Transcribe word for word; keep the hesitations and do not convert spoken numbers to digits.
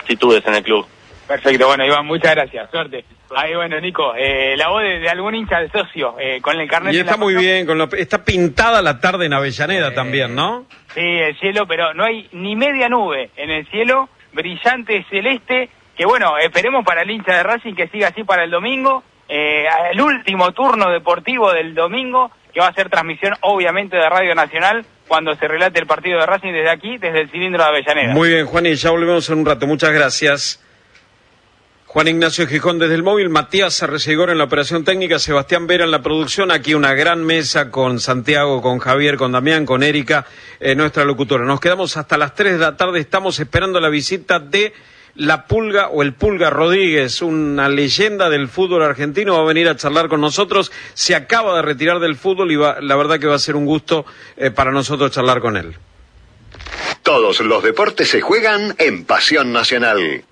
vicisitudes en el club. Perfecto, bueno, Iván, muchas gracias, suerte. Ahí, bueno, Nico, eh, la voz de, de algún hincha de socio eh, con el carnet. Y está muy mano. bien, con lo, está pintada la tarde en Avellaneda eh, también, ¿no? Sí, el cielo, pero no hay ni media nube en el cielo, brillante celeste, que bueno, esperemos para el hincha de Racing que siga así para el domingo, eh, el último turno deportivo del domingo, que va a ser transmisión obviamente de Radio Nacional, cuando se relate el partido de Racing desde aquí, desde el cilindro de Avellaneda. Muy bien, Juan, y ya volvemos en un rato, muchas gracias. Juan Ignacio Gijón desde el móvil, Matías Arrecegor en la operación técnica, Sebastián Vera en la producción, aquí una gran mesa con Santiago, con Javier, con Damián, con Erika, eh, nuestra locutora. Nos quedamos hasta las tres de la tarde, estamos esperando la visita de La Pulga o el Pulga Rodríguez, una leyenda del fútbol argentino, va a venir a charlar con nosotros, se acaba de retirar del fútbol y va, la verdad que va a ser un gusto eh, para nosotros charlar con él. Todos los deportes se juegan en Pasión Nacional.